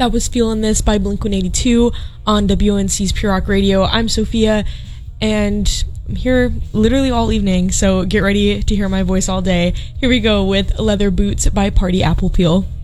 That was Feelin' This by Blink-182 on WNC's Pure Rock Radio. I'm Sophia, and I'm here literally all evening, so get ready to hear my voice all day. Here we go with Leather Boots by Party Apple Peel.